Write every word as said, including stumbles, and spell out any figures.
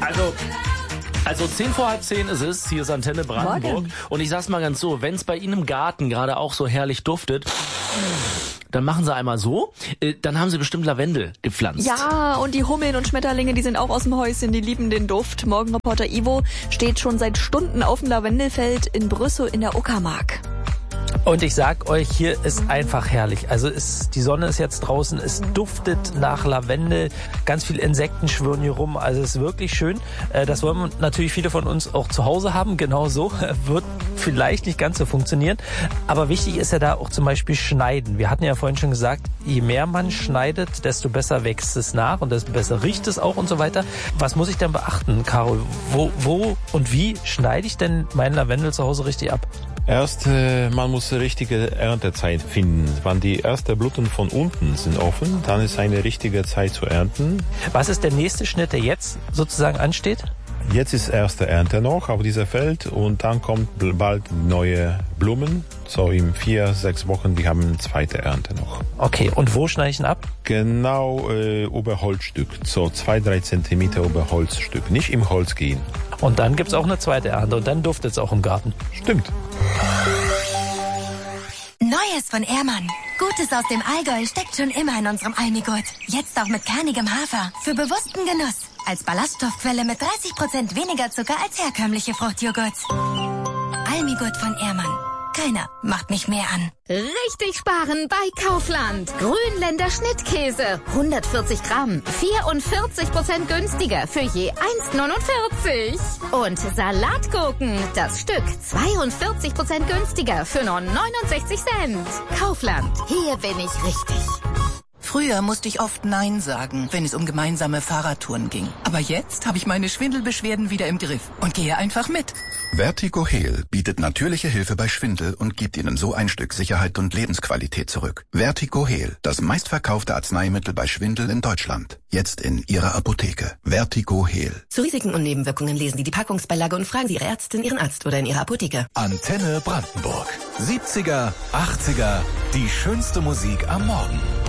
Also, also zehn vor halb zehn ist es, hier ist Antenne Brandenburg. Morgen. Und ich sag's mal ganz so, wenn es bei Ihnen im Garten gerade auch so herrlich duftet, dann machen Sie einmal so, äh, dann haben Sie bestimmt Lavendel gepflanzt. Ja, und die Hummeln und Schmetterlinge, die sind auch aus dem Häuschen, die lieben den Duft. Morgenreporter Ivo steht schon seit Stunden auf dem Lavendelfeld in Brüssow in der Uckermark. Und ich sag euch, hier ist einfach herrlich. Also ist, die Sonne ist jetzt draußen, es duftet nach Lavendel, ganz viele Insekten schwirren hier rum, also es ist wirklich schön. Das wollen natürlich viele von uns auch zu Hause haben, genau so, wird vielleicht nicht ganz so funktionieren. Aber wichtig ist ja da auch zum Beispiel Schneiden. Wir hatten ja vorhin schon gesagt, je mehr man schneidet, desto besser wächst es nach und desto besser riecht es auch und so weiter. Was muss ich denn beachten, Caro? Wo, wo und wie schneide ich denn meinen Lavendel zu Hause richtig ab? Erst, äh, man muss die richtige Erntezeit finden. Wenn die ersten Blüten von unten sind offen, dann ist eine richtige Zeit zu ernten. Was ist der nächste Schnitt, der jetzt sozusagen ansteht? Jetzt ist erste Ernte noch auf diesem Feld und dann kommt bald neue Blumen. So in vier, sechs Wochen, die haben eine zweite Ernte noch. Okay, und wo schneide ich ihn ab? Genau äh, über Holzstück, so zwei, drei Zentimeter über Holzstück, nicht im Holz gehen. Und dann gibt's auch eine zweite Ernte und dann duftet es auch im Garten. Stimmt. Neues von Ehrmann. Gutes aus dem Allgäu steckt schon immer in unserem Almigurt. Jetzt auch mit kernigem Hafer. Für bewussten Genuss. Als Ballaststoffquelle mit dreißig Prozent weniger Zucker als herkömmliche Fruchtjoghurts. Almigurt von Ehrmann. Keiner macht mich mehr an. Richtig sparen bei Kaufland. Grünländer Schnittkäse. hundertvierzig Gramm. vierundvierzig Prozent günstiger für je eins neunundvierzig. Und Salatgurken. Das Stück zweiundvierzig Prozent günstiger für nur neunundsechzig Cent. Kaufland. Hier bin ich richtig. Früher musste ich oft Nein sagen, wenn es um gemeinsame Fahrradtouren ging. Aber jetzt habe ich meine Schwindelbeschwerden wieder im Griff und gehe einfach mit. Vertigo Heal bietet natürliche Hilfe bei Schwindel und gibt Ihnen so ein Stück Sicherheit und Lebensqualität zurück. Vertigo Heal, das meistverkaufte Arzneimittel bei Schwindel in Deutschland. Jetzt in Ihrer Apotheke. Vertigo Heal. Zu Risiken und Nebenwirkungen lesen Sie die Packungsbeilage und fragen Sie Ihre Ärztin, Ihren Arzt oder in Ihrer Apotheke. Antenne Brandenburg. siebziger, achtziger, die schönste Musik am Morgen.